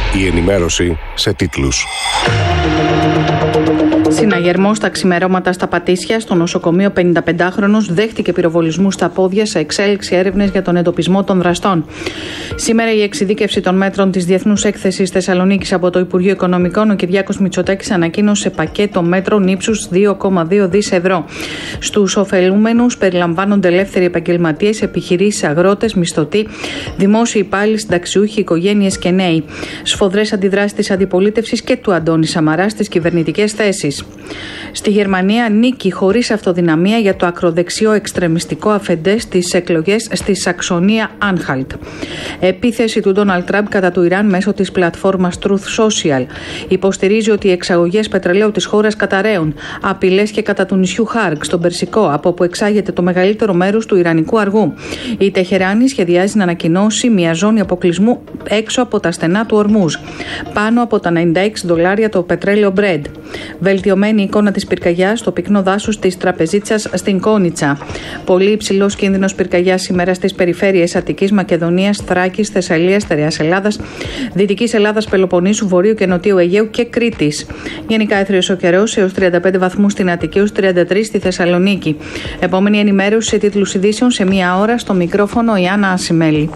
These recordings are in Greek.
Η ενημέρωση σε τίτλους. Συναγερμός στα ξημερώματα στα Πατήσια. Στο νοσοκομείο 55χρονος δέχτηκε πυροβολισμού στα πόδια, σε εξέλιξη έρευνες για τον εντοπισμό των δραστών. Σήμερα η εξειδίκευση των μέτρων της Διεθνούς Έκθεσης Θεσσαλονίκης από το Υπουργείο Οικονομικών. Ο Κυριάκος Μητσοτάκης ανακοίνωσε πακέτο μέτρων ύψους 2,2 δις ευρώ. Στους ωφελούμενους περιλαμβάνονται ελεύθεροι επαγγελματίες, επιχειρήσεις, αγρότες, μισθωτοί, δημόσιοι υπάλληλοι, συνταξιούχοι, οικογένειες και νέοι. Σφοδρές αντιδράσεις της αντιπολίτευσης και του Αντώνη Σαμαρά στις κυβερνητικές θέσεις. Στη Γερμανία, νίκη χωρίς αυτοδυναμία για το ακροδεξιό εξτρεμιστικό αφεντέ στις εκλογές στη Σαξονία Άνχαλτ. Επίθεση του Ντόναλντ Τραμπ κατά του Ιράν μέσω της πλατφόρμας Truth Social. Υποστηρίζει ότι οι εξαγωγές πετρελαίου της χώρας καταραίουν. Απειλές και κατά του νησιού Χάρκ στον Περσικό, από όπου εξάγεται το μεγαλύτερο μέρος του ιρανικού αργού. Η Τεχεράνη σχεδιάζει να ανακοινώσει μια ζώνη αποκλεισμού έξω από τα στενά του Ορμούζ. Πάνω από τα $96 το πετρέλαιο Brent. Βελτιωμένη εικόνα της πυρκαγιάς στο πυκνό δάσος της Τραπεζίτσας στην Κόνιτσα. Πολύ υψηλός κίνδυνος πυρκαγιάς σήμερα στις περιφέρειες Αττικής, Μακεδονίας, Θράκης, Θεσσαλίας, Στερεάς Ελλάδας, Δυτικής Ελλάδας, Πελοποννήσου, Βορείου και Νοτίου Αιγαίου και Κρήτης. Γενικά έθριος ο καιρός έως 35 βαθμούς στην Αττική, έως 33 στη Θεσσαλονίκη. Επόμενη ενημέρωση σε τίτλους ειδήσεων σε μία ώρα. Στο μικρόφωνο η Άννα Ασημέλη.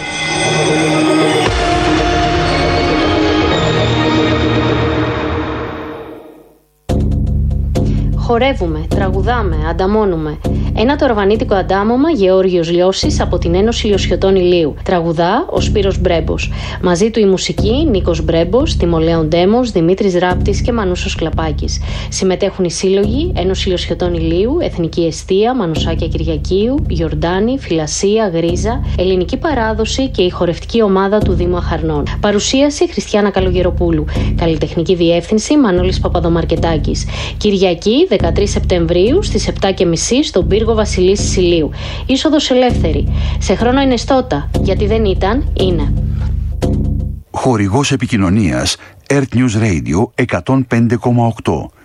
Χορεύουμε, τραγουδάμε, ανταμώνουμε. Ένα τορβανίτικο αντάμωμα Γεώργιος Λιώσης από την Ένωση Λιωσιωτών Ηλίου. Τραγουδά ο Σπύρος Μπρέμπος. Μαζί του η μουσική Νίκος Μπρέμπος, Τιμολέων Ντέμος, Δημήτρης Ράπτης και Μανούσος Κλαπάκης. Συμμετέχουν οι σύλλογοι Ένωση Λιωσιωτών Ηλίου, Εθνική Εστία, Μανουσάκια Κυριακίου, Γιορτάνη, Φυλασία, Γρίζα, Ελληνική Παράδοση και η χορευτική ομάδα του Δήμου Αχαρνών. Παρουσίαση Χριστιάνα Καλογεροπούλου. Καλλιτεχνική διεύθυνση Μανώλης Παπαδομαρκετάκης. Κυριακή 13 Σεπτεμβρίου στις 7:30 στον πύργο Βασιλίσσης Ηλίου. Είσοδος ελεύθερη. Σε χρόνο ενεστώτα, γιατί δεν ήταν, είναι. Χορηγός επικοινωνίας Earth News Radio 105,8.